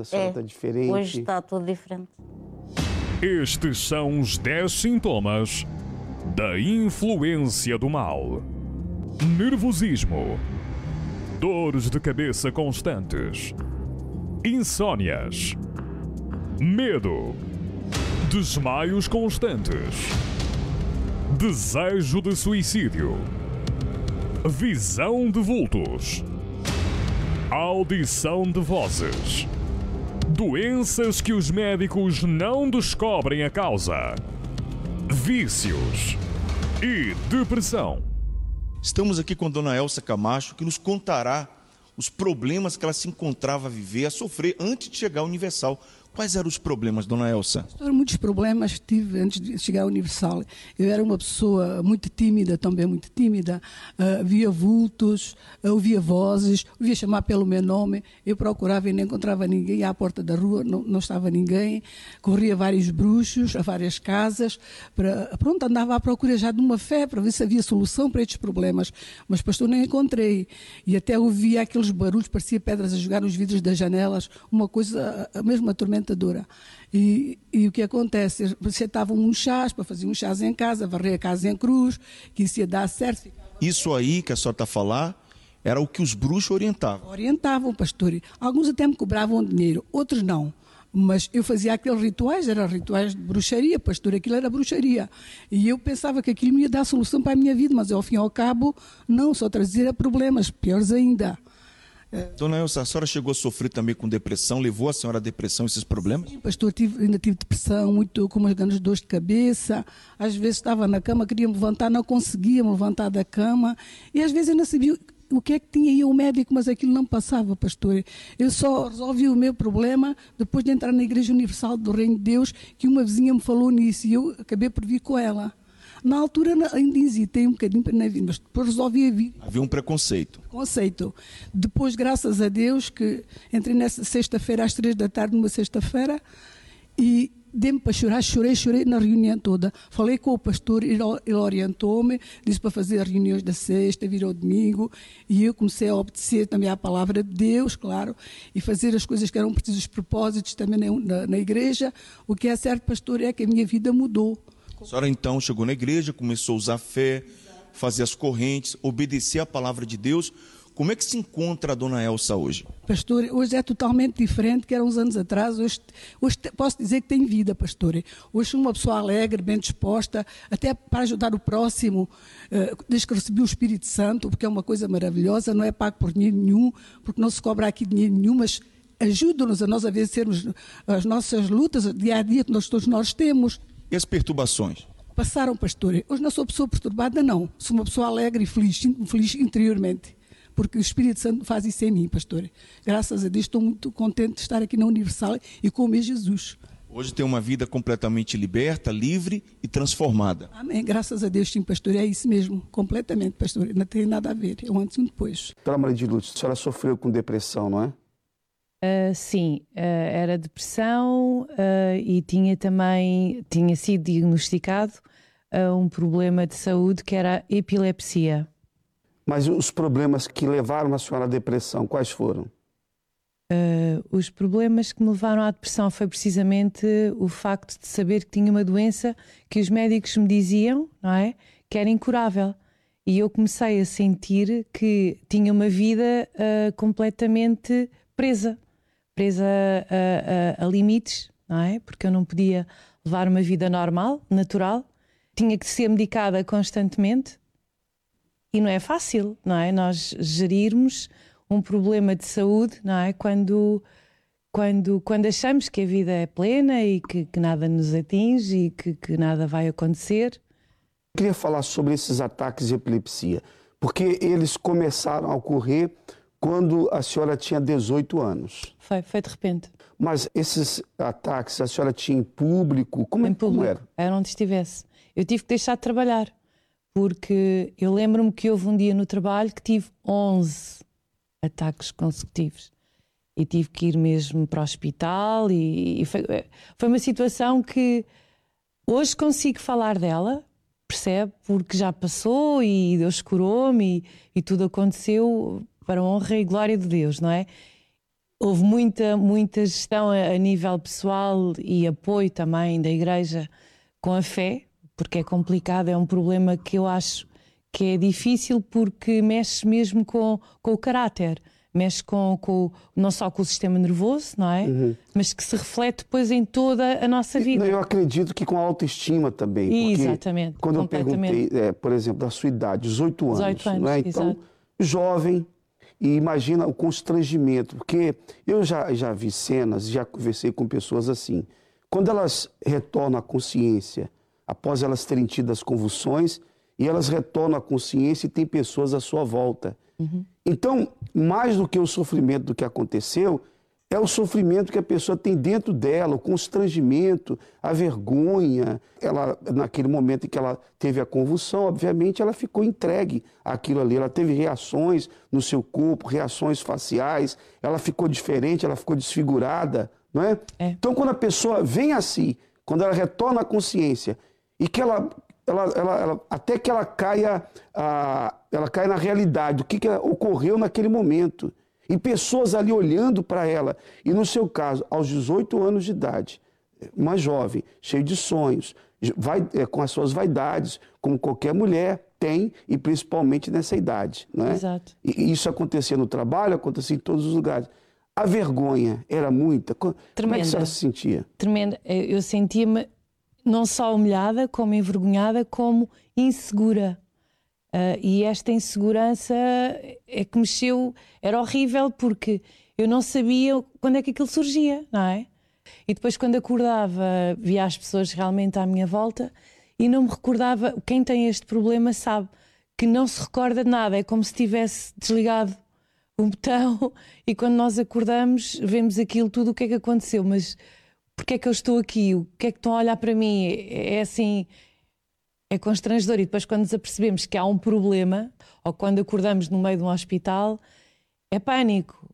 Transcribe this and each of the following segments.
a senhora está diferente. Hoje está tudo diferente. Estes são os 10 sintomas da influência do mal: nervosismo, dores de cabeça constantes, insônias, medo, desmaios constantes, desejo de suicídio, visão de vultos, audição de vozes, doenças que os médicos não descobrem a causa, vícios e depressão. Estamos aqui com Dona Elsa Camacho, que nos contará os problemas que ela se encontrava a viver, a sofrer antes de chegar ao Universal. Quais eram os problemas, Dona Elsa? Muitos problemas tive antes de chegar ao Universal. Eu era uma pessoa muito tímida, também muito tímida. Via vultos, ouvia vozes, ouvia chamar pelo meu nome. Eu procurava e não encontrava ninguém. À porta da rua não estava ninguém. Corria vários bruxos, a várias casas. Pronto, andava à procura já de uma fé para ver se havia solução para estes problemas. Mas, pastor, não encontrei. E até ouvia aqueles barulhos, parecia pedras a jogar nos vidros das janelas. Uma coisa, mesmo atormentadora. E o que acontece? Aceitavam uns chás, para fazer uns chás em casa, varrer a casa em cruz, que isso ia dar certo. Isso aí que a senhora está a falar era o que os bruxos orientavam? Orientavam, pastor. Alguns até me cobravam dinheiro, outros não. Mas eu fazia aqueles rituais, eram rituais de bruxaria, pastor, aquilo era bruxaria. E eu pensava que aquilo me ia dar solução para a minha vida, mas ao fim e ao cabo, não, só trazia problemas, piores ainda. Dona Elsa, a senhora chegou a sofrer também com depressão? Levou a senhora a depressão, esses problemas? Sim, pastor, ainda tive depressão, muito, com umas grandes dores de cabeça. Às vezes estava na cama, queria me levantar, não conseguia me levantar da cama. E às vezes eu não sabia o que é que tinha aí o médico, mas aquilo não passava, pastor. Eu só resolvi o meu problema depois de entrar na Igreja Universal do Reino de Deus, que uma vizinha me falou nisso e eu acabei por vir com ela. Na altura ainda hesitei um bocadinho para não vir, mas depois resolvi vir. Havia um preconceito. Depois, graças a Deus, que entrei nessa sexta-feira, às 3 da tarde, numa sexta-feira, e dei-me para chorar, chorei na reunião toda. Falei com o pastor, ele orientou-me, disse para fazer as reuniões da sexta, vir ao domingo, e eu comecei a obedecer também à palavra de Deus, claro, e fazer as coisas que eram precisos, os propósitos também na igreja. O que é certo, pastor, é que a minha vida mudou. A senhora então chegou na igreja, começou a usar fé, fazer as correntes, obedecer à palavra de Deus. Como é que se encontra a Dona Elsa hoje? Pastor, hoje é totalmente diferente que era uns anos atrás. Hoje posso dizer que tem vida, pastor. Hoje sou uma pessoa alegre, bem disposta, até para ajudar o próximo, desde que recebi o Espírito Santo, porque é uma coisa maravilhosa, não é pago por dinheiro nenhum, porque não se cobra aqui dinheiro nenhum, mas ajuda-nos a nós a vencermos as nossas lutas dia a dia que todos nós temos. E as perturbações? Passaram, pastor. Hoje não sou pessoa perturbada, não. Sou uma pessoa alegre e feliz interiormente. Porque o Espírito Santo faz isso em mim, pastor. Graças a Deus estou muito contente de estar aqui na Universal e com o meu Jesus. Hoje tem uma vida completamente liberta, livre e transformada. Amém. Graças a Deus, sim, pastor. É isso mesmo. Completamente, pastor. Não tem nada a ver. É um antes e um depois. Dona Maria de Lourdes, a senhora sofreu com depressão, não é? Sim, era depressão e tinha sido diagnosticado um problema de saúde que era epilepsia. Mas os problemas que levaram a senhora à depressão, quais foram? Os problemas que me levaram à depressão foi precisamente o facto de saber que tinha uma doença que os médicos me diziam, não é, que era incurável. E eu comecei a sentir que tinha uma vida completamente presa a limites, não é? Porque eu não podia levar uma vida normal, natural. Tinha que ser medicada constantemente. E não é fácil, não é? Nós gerirmos um problema de saúde, não é? Quando achamos que a vida é plena e que nada nos atinge e que nada vai acontecer. Queria falar sobre esses ataques de epilepsia, porque eles começaram a ocorrer quando a senhora tinha 18 anos. Foi de repente. Mas esses ataques a senhora tinha em público? Como era? Era onde estivesse. Eu tive que deixar de trabalhar, porque eu lembro-me que houve um dia no trabalho que tive 11 ataques consecutivos. E tive que ir mesmo para o hospital e foi uma situação que hoje consigo falar dela, percebe? Porque já passou e Deus curou-me e tudo aconteceu para a honra e glória de Deus, não é? Houve muita gestão a nível pessoal e apoio também da igreja com a fé, porque é complicado, é um problema que eu acho que é difícil porque mexe mesmo com o caráter, mexe não só com o sistema nervoso, não é? Mas que se reflete depois em toda a nossa vida. Eu acredito que com a autoestima também. Porque exatamente. Quando eu perguntei, por exemplo, da sua idade, 18 anos. 18 anos, não é? Então, exato. Jovem, e imagina o constrangimento, porque eu já vi cenas, já conversei com pessoas assim. Quando elas retornam à consciência, após elas terem tido as convulsões, e elas retornam à consciência e tem pessoas à sua volta. Então, mais do que o sofrimento do que aconteceu, é o sofrimento que a pessoa tem dentro dela, o constrangimento, a vergonha. Ela, naquele momento em que ela teve a convulsão, obviamente ela ficou entregue àquilo ali. Ela teve reações no seu corpo, reações faciais, ela ficou diferente, ela ficou desfigurada, não é? Então, quando a pessoa vem assim, quando ela retorna à consciência e que ela até que ela caia na realidade, o que ocorreu naquele momento. E pessoas ali olhando para ela. E no seu caso, aos 18 anos de idade, uma jovem, cheia de sonhos, com as suas vaidades, como qualquer mulher tem, e principalmente nessa idade. Não é? Exato. E isso acontecia no trabalho, acontecia em todos os lugares. A vergonha era muita. Tremenda. Como é que a senhora se sentia? Tremenda. Eu sentia-me não só humilhada, como envergonhada, como insegura. E esta insegurança é que mexeu, era horrível porque eu não sabia quando é que aquilo surgia, não é? E depois quando acordava, via as pessoas realmente à minha volta e não me recordava. Quem tem este problema sabe que não se recorda de nada, é como se tivesse desligado um botão e quando nós acordamos vemos aquilo, tudo o que é que aconteceu, mas porque é que eu estou aqui? O que é que estão a olhar para mim? É assim... É constrangedor. E depois quando nos apercebemos que há um problema, ou quando acordamos no meio de um hospital, é pânico.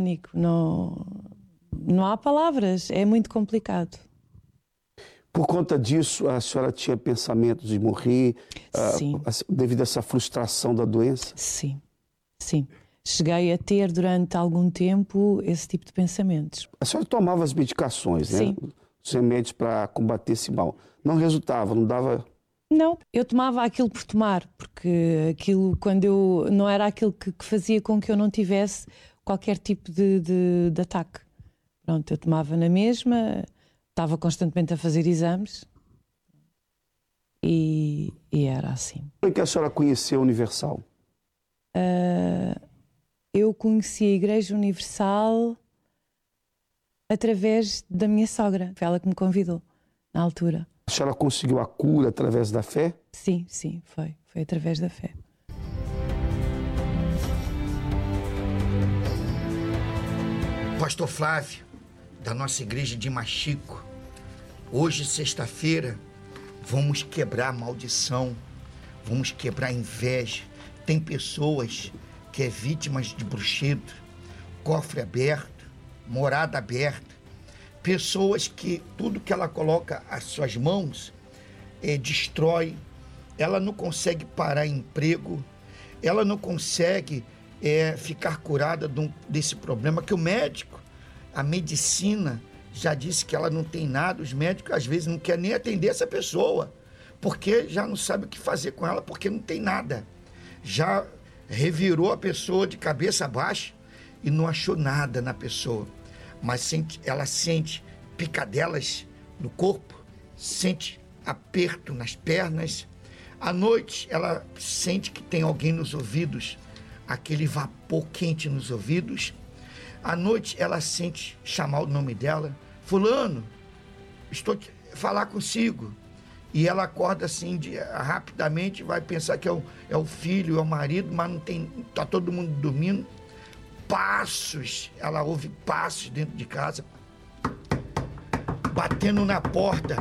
Não há palavras, é muito complicado. Por conta disso, a senhora tinha pensamentos de morrer? Sim. Devido a essa frustração da doença? Sim. Cheguei a ter durante algum tempo esse tipo de pensamentos. A senhora tomava as medicações, né? Sim. Os remédios para combater esse mal. Não resultava, não dava... Não, eu tomava aquilo por tomar, porque aquilo, quando eu não era aquilo que fazia com que eu não tivesse qualquer tipo de ataque. Pronto, eu tomava na mesma, estava constantemente a fazer exames e era assim. Como é que a senhora conheceu a Universal? Eu conheci a Igreja Universal através da minha sogra. Foi ela que me convidou, na altura. A senhora conseguiu a cura através da fé? Sim, foi através da fé. Pastor Flávio, da nossa igreja de Machico, hoje, sexta-feira, vamos quebrar a maldição, vamos quebrar a inveja. Tem pessoas que é vítimas de bruxedo, cofre aberto, morada aberta. Pessoas que tudo que ela coloca às suas mãos destrói, ela não consegue parar emprego, ela não consegue ficar curada desse problema, que o médico, a medicina já disse que ela não tem nada, os médicos às vezes não querem nem atender essa pessoa, porque já não sabe o que fazer com ela, porque não tem nada. Já revirou a pessoa de cabeça baixa e não achou nada na pessoa. Mas ela sente picadelas no corpo, sente aperto nas pernas. À noite, ela sente que tem alguém nos ouvidos, aquele vapor quente nos ouvidos. À noite, ela sente chamar o nome dela. Fulano, estou a falar consigo. E ela acorda assim, rapidamente, vai pensar que é o filho, é o marido, mas não tem, está todo mundo dormindo. Passos, ela ouve passos dentro de casa, batendo na porta,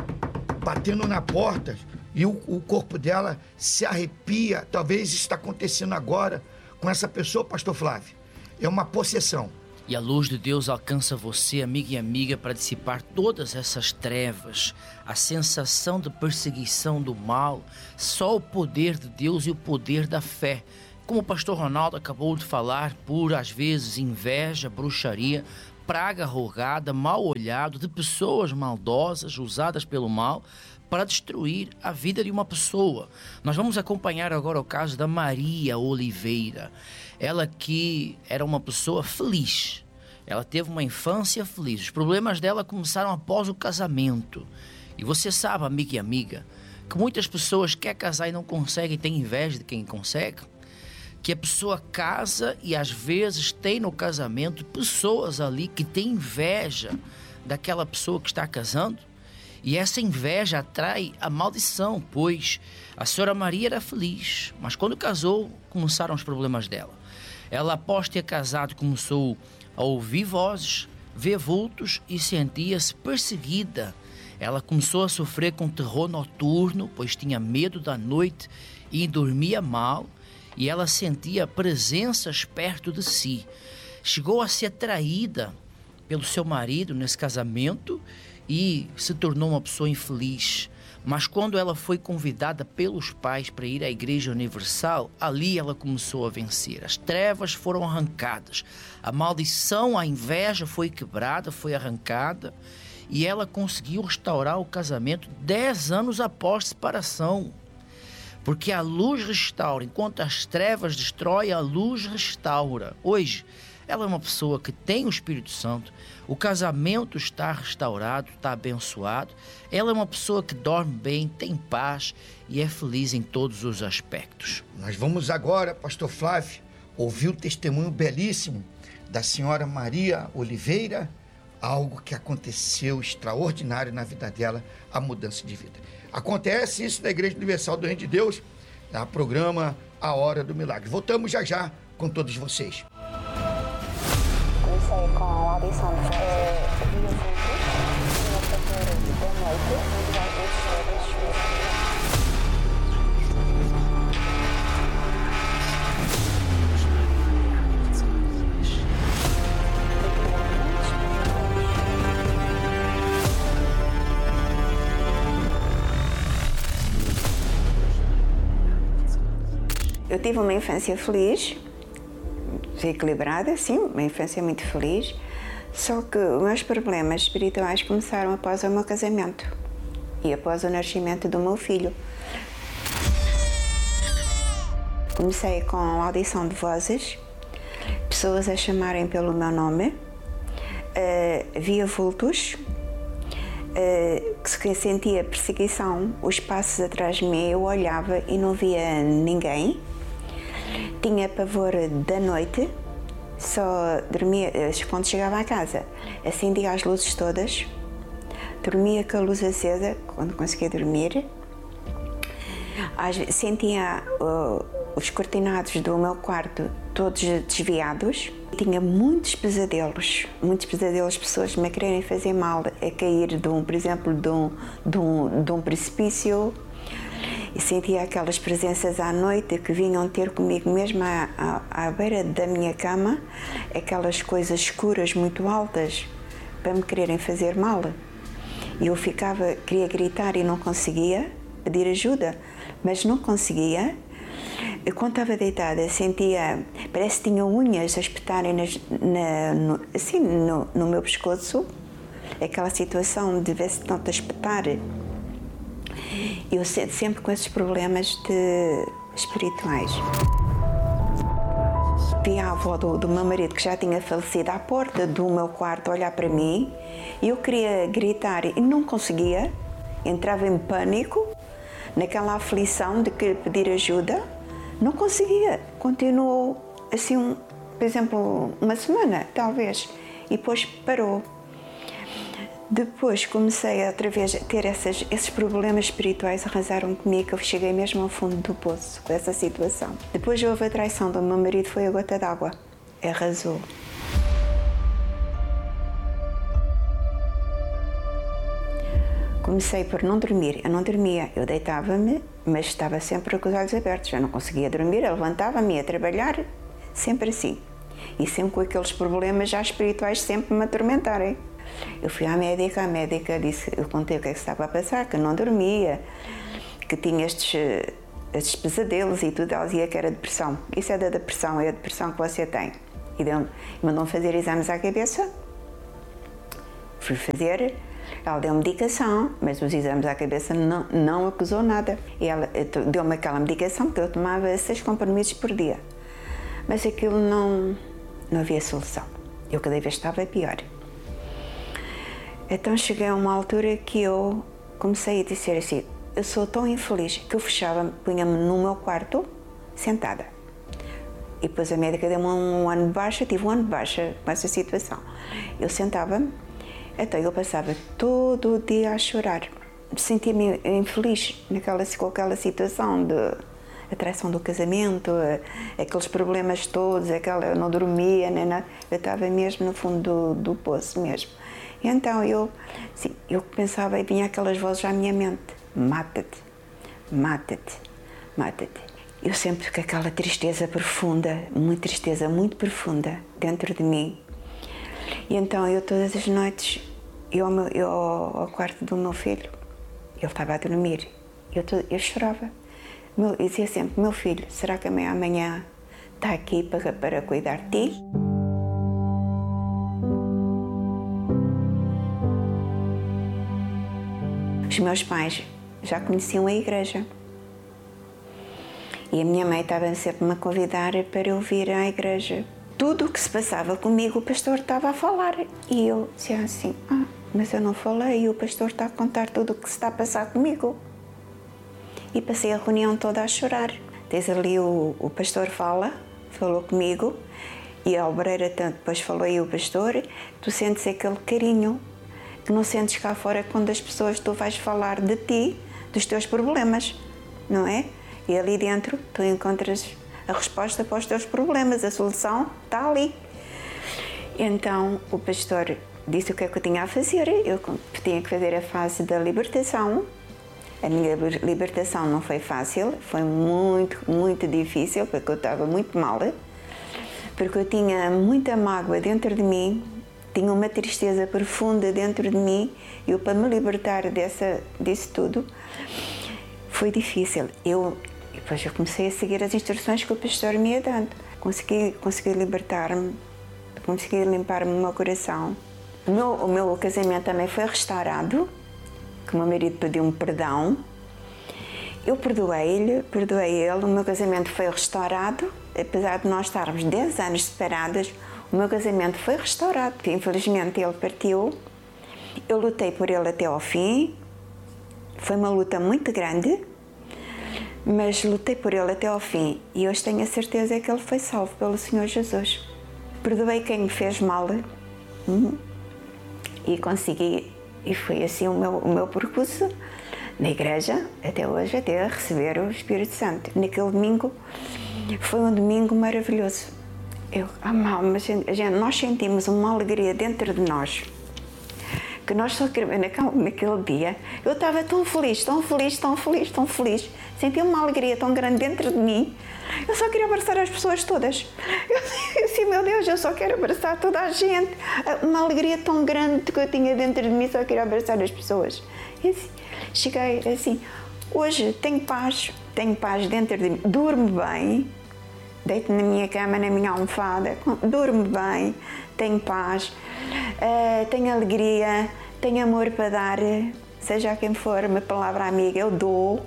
e o corpo dela se arrepia. Talvez isso está acontecendo agora com essa pessoa, pastor Flávio. É uma possessão. E a luz de Deus alcança você, amigo e amiga, para dissipar todas essas trevas, a sensação de perseguição do mal. Só o poder de Deus e o poder da fé como o pastor Ronaldo acabou de falar, por às vezes inveja, bruxaria, praga rogada, mal olhado, de pessoas maldosas usadas pelo mal para destruir a vida de uma pessoa. Nós vamos acompanhar agora o caso da Maria Oliveira. Ela que era uma pessoa feliz. Ela teve uma infância feliz. Os problemas dela começaram após o casamento. E você sabe, amigo e amiga, que muitas pessoas querem casar e não conseguem, têm inveja de quem consegue. Que a pessoa casa e às vezes tem no casamento pessoas ali que têm inveja daquela pessoa que está casando. E essa inveja atrai a maldição, pois a senhora Maria era feliz, mas quando casou, começaram os problemas dela. Ela, após ter casado, começou a ouvir vozes, ver vultos e sentia-se perseguida. Ela começou a sofrer com terror noturno, pois tinha medo da noite e dormia mal, e ela sentia presenças perto de si. Chegou a ser traída pelo seu marido nesse casamento e se tornou uma pessoa infeliz. Mas quando ela foi convidada pelos pais para ir à Igreja Universal, ali ela começou a vencer. As trevas foram arrancadas, a maldição, a inveja foi quebrada, foi arrancada, e ela conseguiu restaurar o casamento 10 anos após separação. Porque a luz restaura, enquanto as trevas destroem, a luz restaura. Hoje, ela é uma pessoa que tem o Espírito Santo, o casamento está restaurado, está abençoado. Ela é uma pessoa que dorme bem, tem paz e é feliz em todos os aspectos. Nós vamos agora, pastor Flávio, ouvir o testemunho belíssimo da senhora Maria Oliveira, algo que aconteceu extraordinário na vida dela, a mudança de vida. Acontece isso na Igreja Universal do Reino de Deus, no programa A Hora do Milagre. Voltamos já já com todos vocês. Comecei com a audição de via da noite, onde vai Eu tive uma infância feliz, equilibrada, sim, uma infância muito feliz, só que os meus problemas espirituais começaram após o meu casamento e após o nascimento do meu filho. Comecei com a audição de vozes, pessoas a chamarem pelo meu nome, via vultos, que sentia perseguição, os passos atrás de mim, eu olhava e não via ninguém. Tinha pavor da noite, só dormia, quando chegava à casa, acendia as luzes todas, dormia com a luz acesa, quando conseguia dormir. Sentia os cortinados do meu quarto todos desviados. Tinha muitos pesadelos, pessoas me a quererem fazer mal, a cair, por exemplo, de um precipício. E sentia aquelas presenças à noite que vinham ter comigo mesmo à beira da minha cama, aquelas coisas escuras muito altas para me quererem fazer mal. E eu queria gritar e não conseguia, pedir ajuda, mas não conseguia. Eu, quando estava deitada, sentia, parece que tinha unhas a espetarem assim, no meu pescoço, aquela situação de ver se não te espetar. Eu sempre com esses problemas espirituais. Vi a avó do meu marido, que já tinha falecido, à porta do meu quarto, olhar para mim, e eu queria gritar e não conseguia, entrava em pânico, naquela aflição de querer pedir ajuda, não conseguia. Continuou assim, por exemplo, uma semana, talvez, e depois parou. Depois comecei outra vez a ter esses problemas espirituais, arrasaram comigo, eu cheguei mesmo ao fundo do poço com essa situação. Depois houve a traição do meu marido, foi a gota d'água, arrasou. Comecei por não dormir, eu não dormia, eu deitava-me, mas estava sempre com os olhos abertos, eu não conseguia dormir, eu levantava-me, ia trabalhar, sempre assim. E sempre com aqueles problemas já espirituais sempre me atormentarem. Eu fui à médica, a médica disse, eu contei o que é que estava a passar, que eu não dormia, que tinha esses pesadelos e tudo, ela dizia que era depressão. Isso é da depressão, é a depressão que você tem. E mandou-me fazer exames à cabeça. Fui fazer, ela deu medicação, mas os exames à cabeça não acusou nada. E ela deu-me aquela medicação que eu tomava 6 comprimidos por dia. Mas aquilo não havia solução. Eu cada vez estava pior. Então cheguei a uma altura que eu comecei a dizer assim, eu sou tão infeliz que eu punha-me no meu quarto, sentada. E depois a médica deu-me um ano de baixa, tive um ano de baixa com essa situação. Eu sentava-me, então eu passava todo o dia a chorar. Sentia-me infeliz com aquela situação de atração do casamento, aqueles problemas todos, eu não dormia, nem nada. Eu estava mesmo no fundo do poço mesmo. E então eu pensava e vinha aquelas vozes à minha mente, mata-te, mata-te, mata-te. Eu sempre com aquela tristeza profunda, muito profunda dentro de mim. E então eu todas as noites, eu ao quarto do meu filho, ele estava a dormir, eu chorava. Eu dizia sempre, meu filho, será que amanhã está aqui para cuidar de ti? Os meus pais já conheciam a igreja. E a minha mãe estava sempre a me convidar para eu vir à igreja. Tudo o que se passava comigo, o pastor estava a falar. E eu dizia assim, mas eu não falei, e o pastor está a contar tudo o que se está a passar comigo. E passei a reunião toda a chorar. Tens ali o pastor falou comigo, e a obreira depois falou e o pastor, tu sentes aquele carinho que não sentes cá fora quando as pessoas, tu vais falar de ti, dos teus problemas, não é? E ali dentro tu encontras a resposta para os teus problemas, a solução está ali. Então o pastor disse o que é que eu tinha a fazer. Eu tinha que fazer a fase da libertação. A minha libertação não foi fácil, foi muito difícil, porque eu estava muito mal, porque eu tinha muita mágoa dentro de mim, tinha uma tristeza profunda dentro de mim, e eu, para me libertar disso tudo, foi difícil. Depois eu comecei a seguir as instruções que o pastor me ia dando. Consegui libertar-me, consegui limpar-me o meu coração. O meu casamento também foi restaurado, que o meu marido pediu-me perdão. Eu perdoei ele, o meu casamento foi restaurado, apesar de nós estarmos 10 anos separados, o meu casamento foi restaurado. Infelizmente ele partiu, eu lutei por ele até ao fim, foi uma luta muito grande, mas lutei por ele até ao fim e hoje tenho a certeza que ele foi salvo pelo Senhor Jesus. Perdoei quem me fez mal e consegui, e foi assim o meu percurso na igreja, até hoje, até receber o Espírito Santo. Naquele domingo, foi um domingo maravilhoso. Mas nós sentimos uma alegria dentro de nós, que nós só queríamos, naquele dia, eu estava tão feliz, senti uma alegria tão grande dentro de mim, eu só queria abraçar as pessoas todas. Eu disse, meu Deus, eu só quero abraçar toda a gente, uma alegria tão grande que eu tinha dentro de mim, só queria abraçar as pessoas. E assim, cheguei assim, hoje tenho paz dentro de mim, durmo bem, deito na minha cama, na minha almofada, durmo bem, tenho paz, tenho alegria, tenho amor para dar, seja a quem for, uma palavra amiga, eu dou.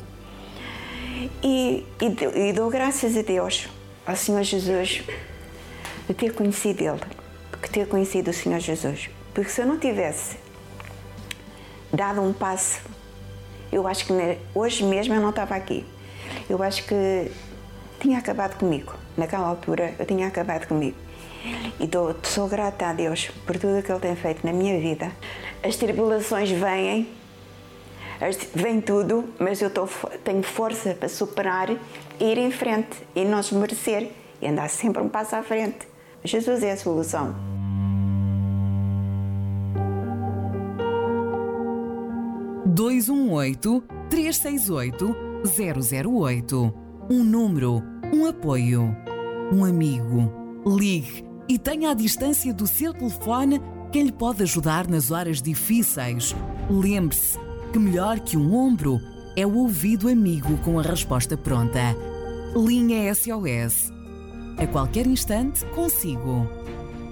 E dou graças a Deus, ao Senhor Jesus, de ter conhecido Ele, de ter conhecido o Senhor Jesus. Porque se eu não tivesse dado um passo, eu acho que hoje mesmo eu não estava aqui. Eu acho que tinha acabado comigo. Naquela altura, eu tinha acabado comigo. E sou grata a Deus por tudo que Ele tem feito na minha vida. As tribulações vem tudo, mas eu tenho força para superar, ir em frente e não esmorecer e andar sempre um passo à frente. Jesus é a solução. (218-368-008) Um número, um apoio, um amigo. Ligue e tenha à distância do seu telefone quem lhe pode ajudar nas horas difíceis. Lembre-se que melhor que um ombro é o ouvido amigo com a resposta pronta. Linha SOS. A qualquer instante, consigo.